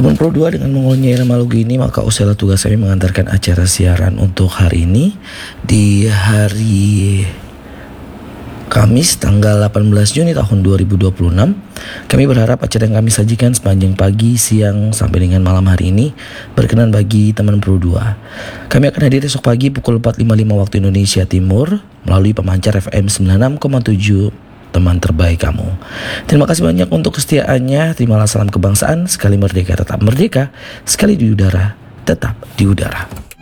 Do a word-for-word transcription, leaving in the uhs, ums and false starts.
Teman Pro dua dengan mengonyai nama logo ini, maka usailah tugas kami mengantarkan acara siaran untuk hari ini di hari Kamis tanggal delapan belas Juni tahun dua ribu dua puluh enam. Kami berharap acara yang kami sajikan sepanjang pagi, siang, sampai dengan malam hari ini berkenan bagi teman Pro dua. Kami akan hadir esok pagi pukul empat lima puluh lima waktu Indonesia Timur melalui pemancar F M sembilan puluh enam koma tujuh, teman terbaik kamu. Terima kasih banyak untuk kesetiaannya. Terimalah salam kebangsaan. Sekali merdeka tetap merdeka, sekali di udara tetap di udara.